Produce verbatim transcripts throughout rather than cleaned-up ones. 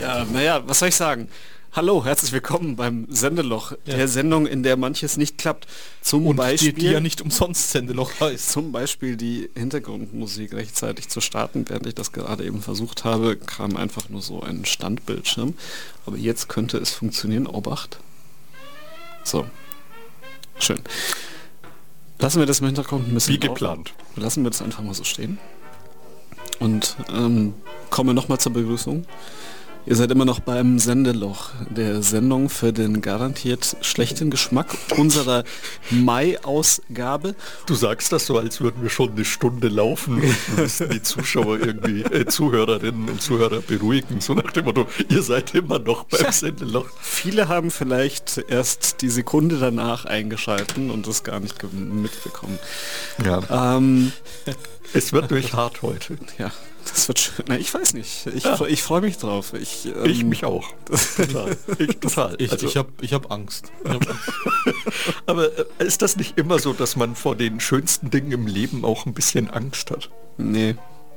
Ja, naja, was soll ich sagen? Hallo, herzlich willkommen beim Sendeloch, ja. der Sendung, in der manches nicht klappt. Zum Und Beispiel, die, die ja nicht umsonst Sendeloch heißt. Zum Beispiel die Hintergrundmusik rechtzeitig zu starten, während ich das gerade eben versucht habe, kam einfach nur so ein Standbildschirm. Aber jetzt könnte es funktionieren. Obacht. So. Schön. Lassen wir das im Hintergrund ein bisschen wie geplant. Auf. Lassen wir das einfach mal so stehen. Und ähm, kommen wir nochmal zur Begrüßung. Ihr seid immer noch beim Sendeloch, der Sendung für den garantiert schlechten Geschmack unserer Mai-Ausgabe. Du sagst das so, als würden wir schon eine Stunde laufen und wir müssen die Zuschauer irgendwie, äh, Zuhörerinnen und Zuhörer beruhigen. So nach dem Motto, ihr seid immer noch beim ja. Sendeloch. Viele haben vielleicht erst die Sekunde danach eingeschalten und das gar nicht mitbekommen. Ja. Ähm, es wird durch hart heute. Ja. Das wird schön. Na, ich weiß nicht. Ich, ja. ich freue mich drauf. Ich, ähm, ich mich auch. Total. Ich, total. ich, also, ich habe ich hab Angst. Ich hab Angst. Aber äh, ist das nicht immer so, dass man vor den schönsten Dingen im Leben auch ein bisschen Angst hat? Nee.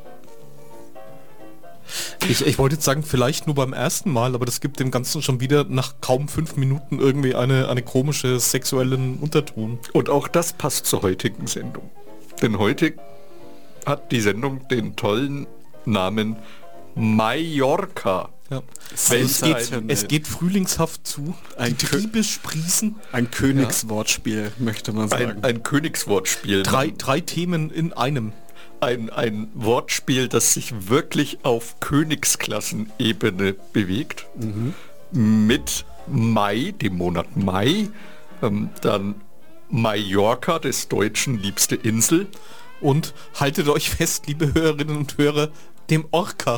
Ich, ich wollte jetzt sagen, vielleicht nur beim ersten Mal, aber das gibt dem Ganzen schon wieder nach kaum fünf Minuten irgendwie eine, eine komische sexuellen Unterton. Und auch das passt zur heutigen Sendung. Denn heute hat die Sendung den tollen Namen Mallorca. Ja. Es, geht, es geht frühlingshaft zu. Ein die Triebe sprießen. Ein Königswortspiel, ja. möchte man sagen. Ein, ein Königswortspiel. Drei, drei Themen in einem. Ein, ein Wortspiel, das sich wirklich auf Königsklassenebene bewegt. Mhm. Mit Mai, dem Monat Mai, ähm, dann Mallorca, des Deutschen liebste Insel. Und haltet euch fest, liebe Hörerinnen und Hörer, dem Orca.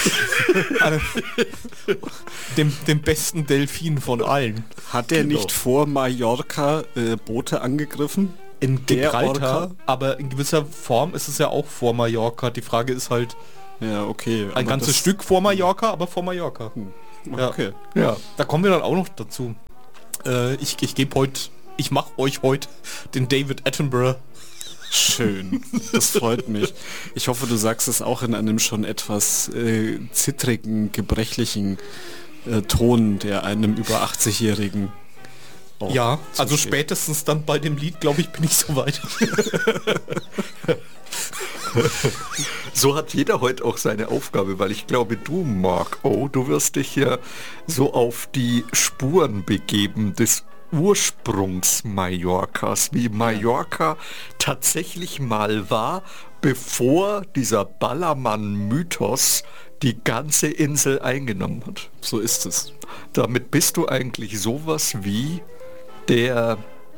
dem, dem besten Delfin von allen. Hat der genau. nicht vor Mallorca äh, Boote angegriffen? In Gibraltar, aber in gewisser Form ist es ja auch vor Mallorca. Die Frage ist halt, ja, okay, ein ganzes Stück vor Mallorca, aber vor Mallorca. Hm. Okay. Ja. ja. Da kommen wir dann auch noch dazu. Äh, ich ich gebe heute, ich mache euch heute den David Attenborough. Schön, das freut mich. Ich hoffe, du sagst es auch in einem schon etwas äh, zittrigen, gebrechlichen äh, Ton, der einem über achtzig-Jährigen ja, also spätestens dann bei dem Lied, glaube ich, bin ich soweit. So hat jeder heute auch seine Aufgabe, weil ich glaube, du, Mark, oh, du wirst dich ja so auf die Spuren begeben des Ursprungs Mallorcas, wie Mallorca tatsächlich mal war, bevor dieser Ballermann-Mythos die ganze Insel eingenommen hat. So ist es. Damit bist du eigentlich sowas wie der...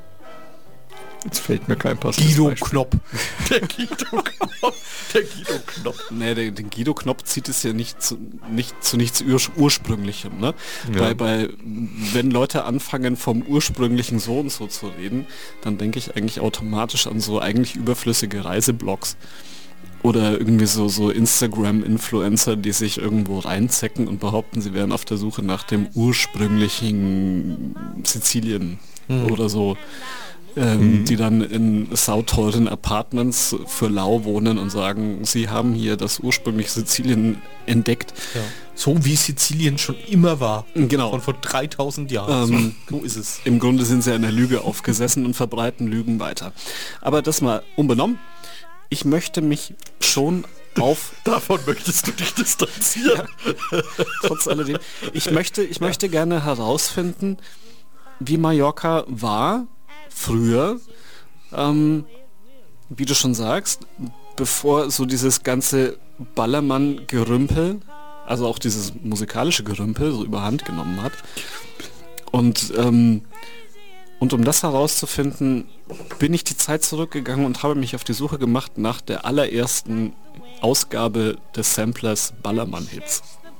Jetzt fällt mir kein passendes Guido Beispiel. Knopp. Der Guido Knopp. Der Guido Knopp. Nee, den, den Guido Knopp zieht es ja nicht zu, nicht zu nichts ur, Ursprünglichem. Ne? Ja. Bei, bei, wenn Leute anfangen vom ursprünglichen so und so zu reden, dann denke ich eigentlich automatisch an so eigentlich überflüssige Reiseblogs. Oder irgendwie so, so Instagram-Influencer, die sich irgendwo reinzecken und behaupten, sie wären auf der Suche nach dem ursprünglichen Sizilien hm. oder so. Ähm, mhm. Die dann in sauteuren Apartments für lau wohnen und sagen, sie haben hier das ursprüngliche Sizilien entdeckt. Ja. So wie Sizilien schon immer war. Genau. Von vor dreitausend Jahren. Ähm, so ist es. Im Grunde sind sie einer Lüge aufgesessen und verbreiten Lügen weiter. Aber das mal unbenommen. Ich möchte mich schon auf... Davon möchtest du dich distanzieren. Ja. Trotz alledem. Ich möchte, ich ja. möchte gerne herausfinden, wie Mallorca war früher, ähm, wie du schon sagst, bevor so dieses ganze Ballermann-Gerümpel, also auch dieses musikalische Gerümpel so überhand genommen hat. Und, ähm, und um das herauszufinden, bin ich die Zeit zurückgegangen und habe mich auf die Suche gemacht nach der allerersten Ausgabe des Samplers Ballermann-Hits.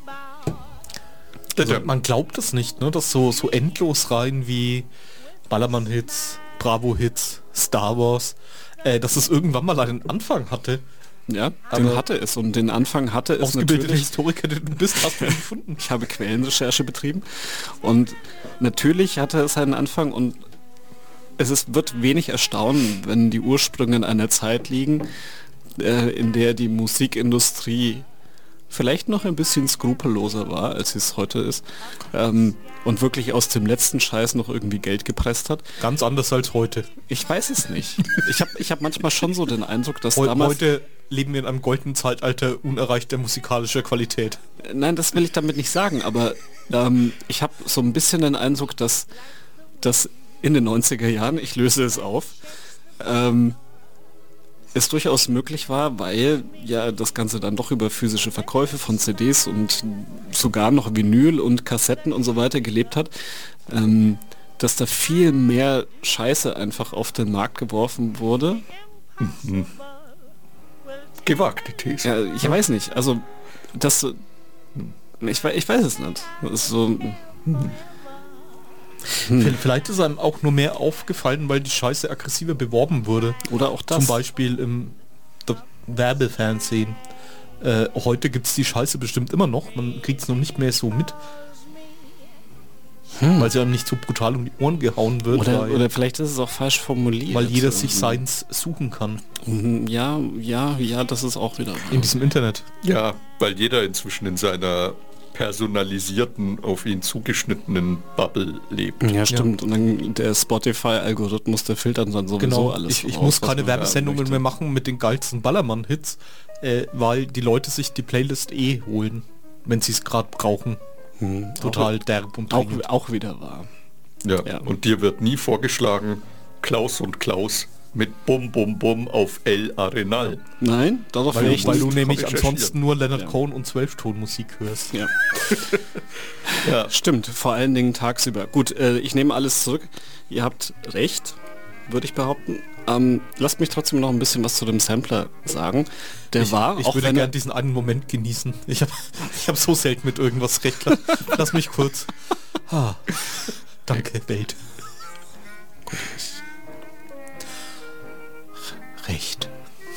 Also, man glaubt es nicht, ne? Dass so, so endlos rein wie Ballermann-Hits, Bravo-Hits, Star Wars, äh, dass es irgendwann mal einen Anfang hatte. Ja, aber den hatte es und den Anfang hatte es ausgebildete Historiker, der du bist, hast du gefunden. Ich habe Quellenrecherche betrieben und natürlich hatte es einen Anfang und es ist, wird wenig erstaunen, wenn die Ursprünge in einer Zeit liegen, äh, in der die Musikindustrie vielleicht noch ein bisschen skrupelloser war, als es heute ist, ähm, und wirklich aus dem letzten Scheiß noch irgendwie Geld gepresst hat. Ganz anders als heute. Ich weiß es nicht. Ich habe ich hab manchmal schon so den Eindruck, dass Heu damals... Heute leben wir in einem goldenen Zeitalter unerreichter musikalischer Qualität. Nein, das will ich damit nicht sagen, aber ähm, ich habe so ein bisschen den Eindruck, dass, dass in den neunziger Jahren, ich löse es auf, ähm, es durchaus möglich war, weil ja das Ganze dann doch über physische Verkäufe von C Ds und sogar noch Vinyl und Kassetten und so weiter gelebt hat, ähm, dass da viel mehr Scheiße einfach auf den Markt geworfen wurde. Mhm. Gewagte These. Ja, ich weiß nicht, also das, ich, ich weiß es nicht. Das ist so... Hm. Vielleicht ist einem auch nur mehr aufgefallen, weil die Scheiße aggressiver beworben wurde. Oder auch das. Zum Beispiel im Werbefernsehen. Äh, heute gibt es die Scheiße bestimmt immer noch. Man kriegt es noch nicht mehr so mit. Hm. Weil sie einem nicht so brutal um die Ohren gehauen wird. Oder, weil, oder vielleicht ist es auch falsch formuliert. Weil jeder sich seins suchen kann. Ja, ja, ja, das ist auch wieder... In diesem Internet. Ja, weil jeder inzwischen in seiner personalisierten, auf ihn zugeschnittenen Bubble lebt. Ja, stimmt. Ja. Und dann der Spotify-Algorithmus, der filtert dann sowieso genau. alles. Ich, ich raus, muss keine Werbesendungen mehr machen mit den geilsten Ballermann-Hits, äh, weil die Leute sich die Playlist eh holen, wenn sie es gerade brauchen. Hm. Total auch, derb und auch, auch wieder wahr. Ja. ja, und dir wird nie vorgeschlagen, Klaus und Klaus mit Bum Bum Bum auf El Arenal. Nein, darauf weil, ich weil du nämlich ansonsten nur Leonard ja. Cohen und Zwölftonmusik hörst. Ja. Ja, stimmt, vor allen Dingen tagsüber. Gut, äh, ich nehme alles zurück. Ihr habt recht, würde ich behaupten. Ähm, lasst mich trotzdem noch ein bisschen was zu dem Sampler sagen. Der ich, war, ich auch würde wenn gerne diesen einen Moment genießen. Ich habe ich hab so selten mit irgendwas recht. Lass mich kurz. Ah, danke, Welt. Gut. Recht.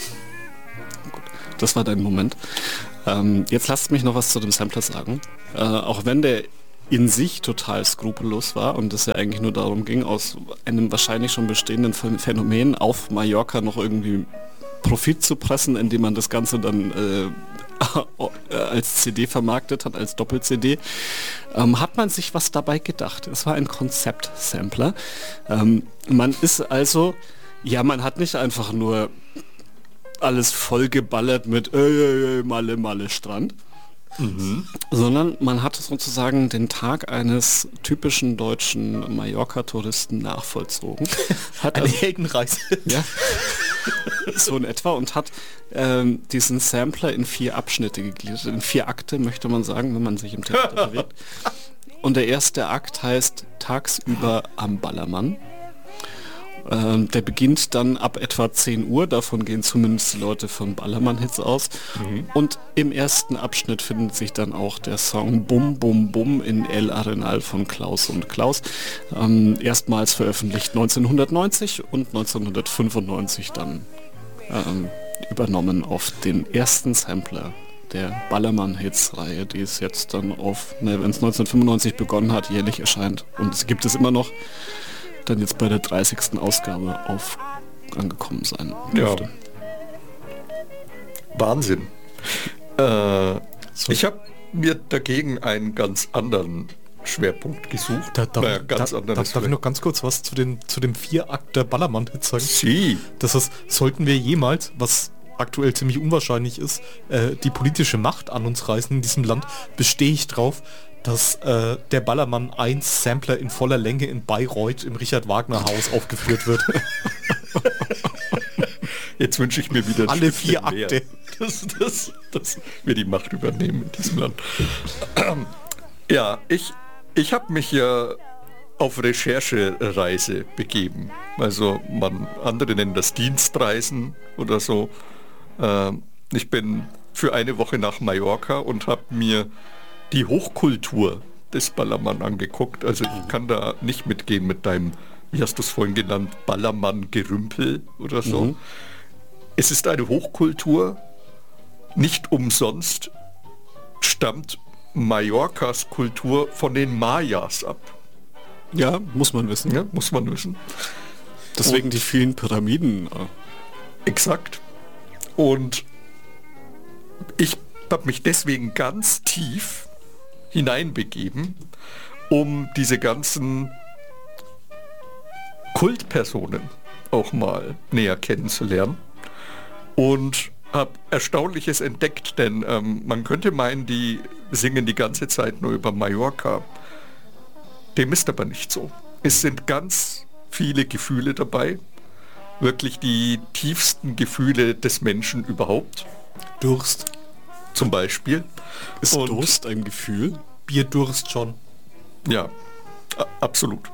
Gut, das war dein Moment. Ähm, jetzt lasst mich noch was zu dem Sampler sagen. Äh, auch wenn der in sich total skrupellos war und es ja eigentlich nur darum ging, aus einem wahrscheinlich schon bestehenden Phänomen auf Mallorca noch irgendwie Profit zu pressen, indem man das Ganze dann äh, als C D vermarktet hat, als Doppel-C D, ähm, hat man sich was dabei gedacht. Es war ein Konzept-Sampler. Ähm, man ist also... Ja, man hat nicht einfach nur alles vollgeballert mit äh, Malle, Malle, Strand, mhm. sondern man hat sozusagen den Tag eines typischen deutschen Mallorca-Touristen nachvollzogen. Hat Eine also, Heldenreise. Ja, so in etwa, und hat ähm, diesen Sampler in vier Abschnitte gegliedert, in vier Akte, möchte man sagen, wenn man sich im Theater bewegt. Und der erste Akt heißt Tagsüber am Ballermann. Ähm, der beginnt dann ab etwa zehn Uhr, davon gehen zumindest die Leute von Ballermann-Hits aus. Mhm. Und im ersten Abschnitt findet sich dann auch der Song Bum Bum Bum in El Arenal von Klaus und Klaus. Ähm, erstmals veröffentlicht neunzehnhundertneunzig und neunzehnhundertfünfundneunzig dann ähm, übernommen auf den ersten Sampler der Ballermann-Hits-Reihe, die es jetzt dann auf, ne, wenn es neunzehnhundertfünfundneunzig begonnen hat, jährlich erscheint. Und es gibt es immer noch. Dann jetzt bei der dreißigsten Ausgabe auf angekommen sein dürfte. Ja. Wahnsinn. Äh, so. Ich habe mir dagegen einen ganz anderen Schwerpunkt gesucht. Da, da, naja, ganz da, darf, darf ich noch ganz kurz was zu den zu dem Vierakt der Ballermann-Hits sagen? Sie. Das ist, sollten wir jemals, was aktuell ziemlich unwahrscheinlich ist, äh, die politische Macht an uns reißen in diesem Land, bestehe ich drauf, dass äh, der Ballermann eins Sampler in voller Länge in Bayreuth im Richard Wagner Haus aufgeführt wird. Jetzt wünsche ich mir wieder alle vier Akte, dass, dass, dass wir die Macht übernehmen in diesem Land. Ja, ich, ich habe mich ja auf Recherchereise begeben. Also man, andere nennen das Dienstreisen oder so. Ähm, ich bin für eine Woche nach Mallorca und habe mir die Hochkultur des Ballermann angeguckt. Also ich kann da nicht mitgehen mit deinem, wie hast du es vorhin genannt, Ballermann-Gerümpel oder so. Mhm. Es ist eine Hochkultur. Nicht umsonst stammt Mallorcas Kultur von den Mayas ab. Ja, muss man wissen. Ja, muss man wissen. Deswegen und die vielen Pyramiden. Exakt. Und ich habe mich deswegen ganz tief hineinbegeben, um diese ganzen Kultpersonen auch mal näher kennenzulernen und habe Erstaunliches entdeckt, denn ähm, man könnte meinen, die singen die ganze Zeit nur über Mallorca. Dem ist aber nicht so. Es sind ganz viele Gefühle dabei, wirklich die tiefsten Gefühle des Menschen überhaupt. Durst. Zum Beispiel. Ist Und- Durst ein Gefühl? Bierdurst schon. Ja, a- absolut.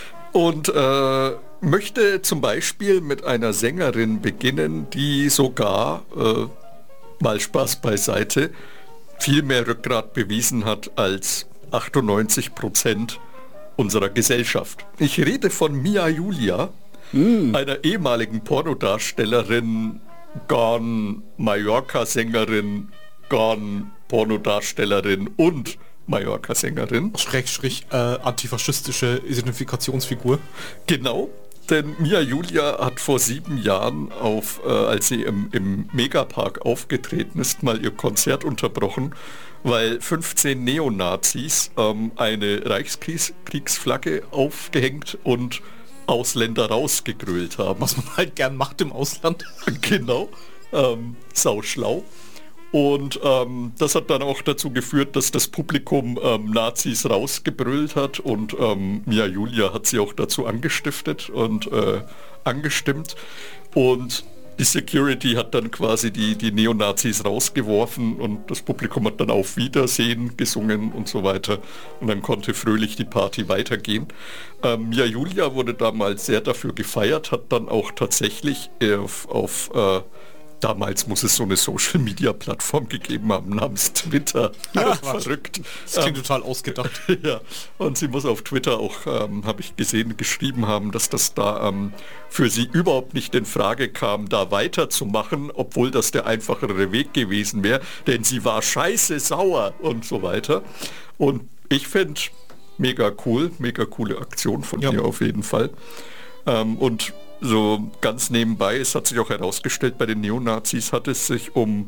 Und äh, möchte zum Beispiel mit einer Sängerin beginnen, die sogar, äh, mal Spaß beiseite, viel mehr Rückgrat bewiesen hat als achtundneunzig Prozent unserer Gesellschaft. Ich rede von Mia Julia, einer ehemaligen Pornodarstellerin, gone Mallorca-Sängerin, gone Pornodarstellerin und Mallorca-Sängerin. Schrägstrich äh, antifaschistische Identifikationsfigur. Genau, denn Mia Julia hat vor sieben Jahren, auf, äh, als sie im, im Megapark aufgetreten ist, mal ihr Konzert unterbrochen, weil fünfzehn Neonazis ähm, eine Reichskriegsflagge aufgehängt und Ausländer rausgegrölt haben. Was man halt gern macht im Ausland. Genau, ähm, sauschlau. Und ähm, das hat dann auch dazu geführt, dass das Publikum ähm, Nazis rausgebrüllt hat und ähm, Mia Julia hat sie auch dazu angestiftet und äh, angestimmt. Und die Security hat dann quasi die, die Neonazis rausgeworfen und das Publikum hat dann auf Wiedersehen gesungen und so weiter. Und dann konnte fröhlich die Party weitergehen. Ähm, Mia Julia wurde damals sehr dafür gefeiert, hat dann auch tatsächlich auf, auf äh, damals muss es so eine Social-Media-Plattform gegeben haben namens Twitter. Ja, verrückt. Das klingt ähm, total ausgedacht. Ja, und sie muss auf Twitter auch, ähm, habe ich gesehen, geschrieben haben, dass das da ähm, für sie überhaupt nicht in Frage kam, da weiterzumachen, obwohl das der einfachere Weg gewesen wäre, denn sie war scheiße sauer und so weiter. Und ich finde, mega cool, mega coole Aktion von Ja. ihr auf jeden Fall. Ähm, und so ganz nebenbei, es hat sich auch herausgestellt, bei den Neonazis hat es sich um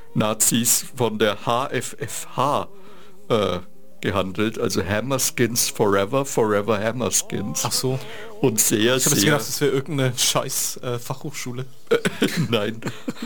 Nazis von der H F F H äh, gehandelt, also Hammerskins Forever, Forever Hammerskins. Ach so. Und sehr, Ich habe jetzt sehr... gedacht, das wäre irgendeine scheiß äh, Fachhochschule. Nein.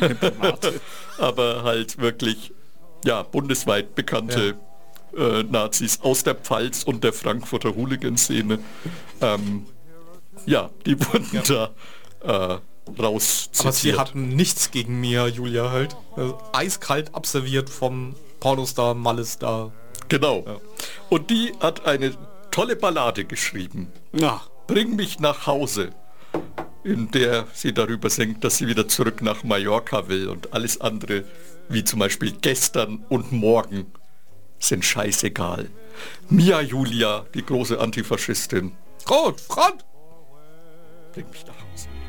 Aber halt wirklich, ja, bundesweit bekannte äh, Nazis aus der Pfalz und der Frankfurter Hooligan-Szene. Ähm, ja, die wurden Ja. da äh, raus Aber sie zitiert. hatten nichts gegen Mia Julia halt. Also eiskalt abserviert vom Pornostar, Mallestar. Genau. Ja. Und die hat eine tolle Ballade geschrieben. Ja. Bring mich nach Hause, in der sie darüber singt, dass sie wieder zurück nach Mallorca will und alles andere, wie zum Beispiel gestern und morgen, sind scheißegal. Mia Julia, die große Antifaschistin, Gut, Front! bring mich nach Hause.